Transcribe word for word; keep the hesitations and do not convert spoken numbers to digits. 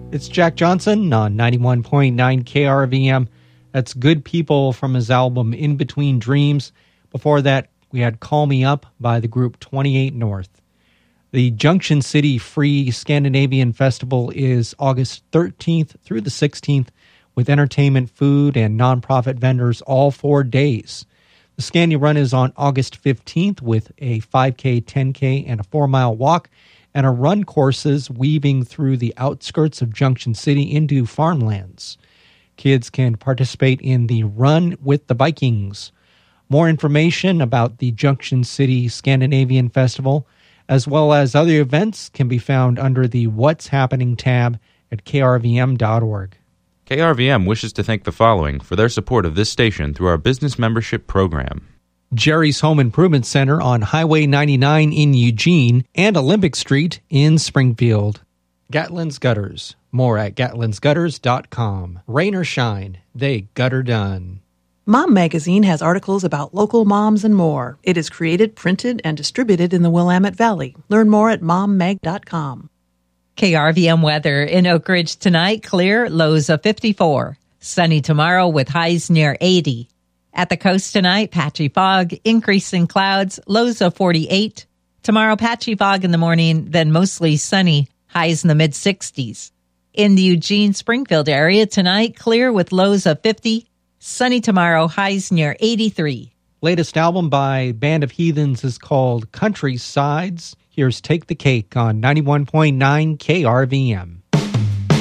It's Jack Johnson on ninety-one point nine K R V M. That's Good People from his album In Between Dreams. Before that, we had Call Me Up by the group twenty-eight North. The Junction City Free Scandinavian Festival is August thirteenth through the sixteenth with entertainment, food, and nonprofit vendors all four days. The Scandi Run is on August fifteenth with a five K, ten K, and a four-mile walk, and a run courses weaving through the outskirts of Junction City into farmlands. Kids can participate in the Run with the Vikings. More information about the Junction City Scandinavian Festival, as well as other events, can be found under the What's Happening tab at K R V M dot org. K R V M wishes to thank the following for their support of this station through our business membership program. Jerry's Home Improvement Center on Highway ninety-nine in Eugene and Olympic Street in Springfield. Gatlin's Gutters. More at gatlins gutters dot com. Rain or shine, they gutter done. Mom Magazine has articles about local moms and more. It is created, printed, and distributed in the Willamette Valley. Learn more at mom mag dot com. K R V M weather in Oak Ridge tonight, clear, lows of fifty-four. Sunny tomorrow with highs near eighty. At the coast tonight, patchy fog, increasing clouds, lows of forty-eight. Tomorrow, patchy fog in the morning, then mostly sunny, highs in the mid-sixties. In the Eugene-Springfield area tonight, clear with lows of fifty. Sunny tomorrow, highs near eighty-three. Latest album by Band of Heathens is called Countrysides. Here's Take the Cake on ninety-one point nine K R V M.